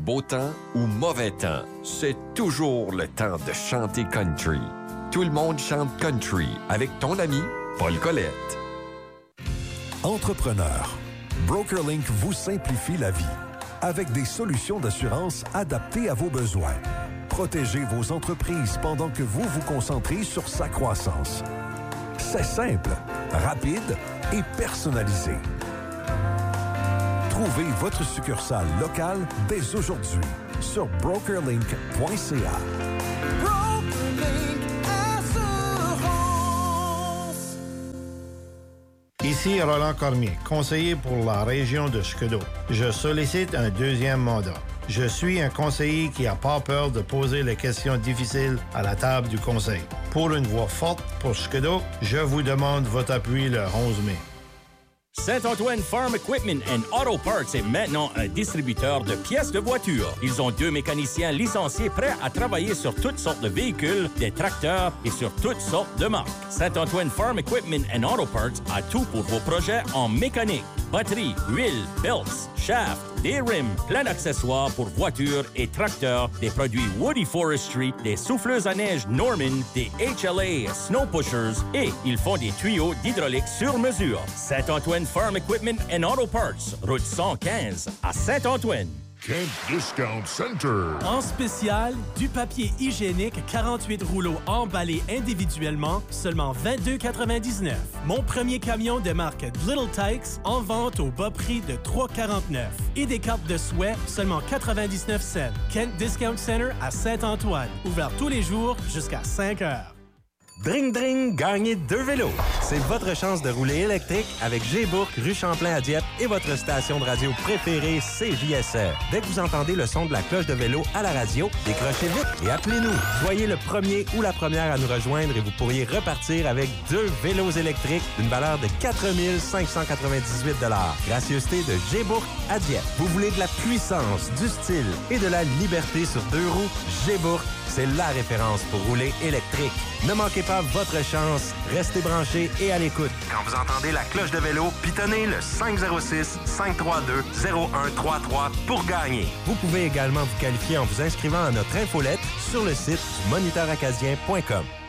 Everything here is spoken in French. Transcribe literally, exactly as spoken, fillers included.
beau temps ou mauvais temps, c'est toujours le temps de chanter country. Tout le monde chante country avec ton ami Paul Colette. Entrepreneur, BrokerLink vous simplifie la vie avec des solutions d'assurance adaptées à vos besoins. Protégez vos entreprises pendant que vous vous concentrez sur sa croissance. C'est simple, rapide et personnalisé. Trouvez votre succursale locale dès aujourd'hui sur brokerlink point c a. BrokerLink Assurance. Ici Roland Cormier, conseiller pour la région de Scudéo. Je sollicite un deuxième mandat. Je suis un conseiller qui n'a pas peur de poser les questions difficiles à la table du conseil. Pour une voix forte pour Scudéo, je vous demande votre appui le onze mai. Saint-Antoine Farm Equipment and Auto Parts est maintenant un distributeur de pièces de voitures. Ils ont deux mécaniciens licenciés prêts à travailler sur toutes sortes de véhicules, des tracteurs et sur toutes sortes de marques. Saint-Antoine Farm Equipment and Auto Parts a tout pour vos projets en mécanique. Batterie, huile, belts, shaft, des rims, plein d'accessoires pour voitures et tracteurs, des produits Woody Forestry, des souffleuses à neige Norman, des H L A Snow Pushers et ils font des tuyaux d'hydraulique sur mesure. Saint-Antoine Farm Equipment and Auto Parts, route cent quinze à Saint-Antoine. Kent Discount Center. En spécial, du papier hygiénique quarante-huit rouleaux emballés individuellement, seulement vingt-deux quatre-vingt-dix-neuf. Mon premier camion de marque Little Tikes en vente au bas prix de trois quarante-neuf. Et des cartes de souhait, seulement quatre-vingt-dix-neuf cents. Kent Discount Center à Saint-Antoine. Ouvert tous les jours jusqu'à cinq heures. Dring Dring, gagnez deux vélos. C'est votre chance de rouler électrique avec G-Bourg, rue Champlain à Dieppe et votre station de radio préférée, C J S R. Dès que vous entendez le son de la cloche de vélo à la radio, décrochez vite et appelez-nous. Soyez le premier ou la première à nous rejoindre et vous pourriez repartir avec deux vélos électriques d'une valeur de quatre mille cinq cent quatre-vingt-dix-huit dollars. Gracieuseté de G-Bourg à Dieppe. Vous voulez de la puissance, du style et de la liberté sur deux roues? G-Bourg, c'est la référence pour rouler électrique. Ne manquez pas votre chance. Restez branchés et à l'écoute. Quand vous entendez la cloche de vélo, pitonnez le cinq zéro six, cinq trois deux, zéro un trois trois pour gagner. Vous pouvez également vous qualifier en vous inscrivant à notre infolette sur le site du moniteur acadien point com.